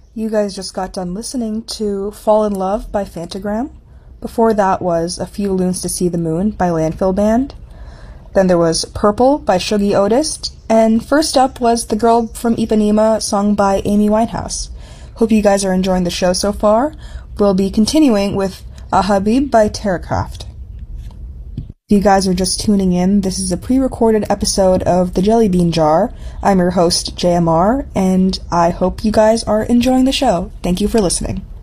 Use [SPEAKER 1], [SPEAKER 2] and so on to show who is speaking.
[SPEAKER 1] You guys just got done listening to Fall in Love by Fantagram. Before that was A Few Loons to See the Moon by Landfill Band. Then there was Purple by Shuggie Otis. And first up was The Girl from Ipanema, sung by Amy Winehouse. Hope you guys are enjoying the show so far. We'll be continuing with A Habib by Terracraft. If you guys are just tuning in, this is a pre-recorded episode of The Jelly Bean Jar. I'm your host, JMR, and I hope you guys are enjoying the show. Thank you for listening.